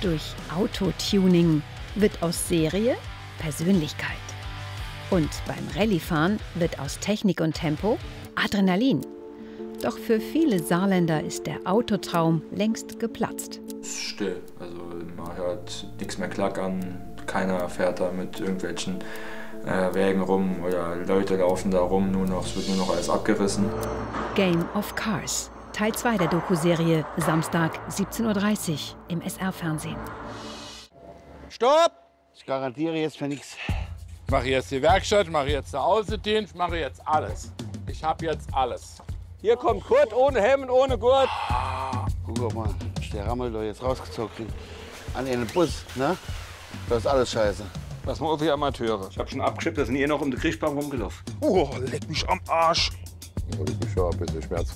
Durch Autotuning wird aus Serie Persönlichkeit. Und beim Rallyefahren wird aus Technik und Tempo Adrenalin. Doch für viele Saarländer ist der Autotraum längst geplatzt. Es ist still, also man hört nichts mehr klackern, keiner fährt da mit irgendwelchen Wägen rum oder Leute laufen da rum, es wird nur noch alles abgerissen. Game of Cars, Teil 2 der Doku-Serie, Samstag 17:30 Uhr im SR-Fernsehen. Stopp! Ich garantiere jetzt für nichts. Ich mache jetzt die Werkstatt, mache jetzt den Außendienst, mache jetzt alles. Ich habe jetzt alles. Hier kommt Kurt ohne Hemd, ohne Gurt. Guck mal, ist der Rammel doch jetzt rausgezogen an den Bus, ne? Das ist alles scheiße. Das sind wir Amateure. Ich hab schon abgeschippt, da sind ihr noch um die Kriechbaum rumgelaufen. Oh, leck mich am Arsch. Ich bin schon ein bisschen schmerzfrei.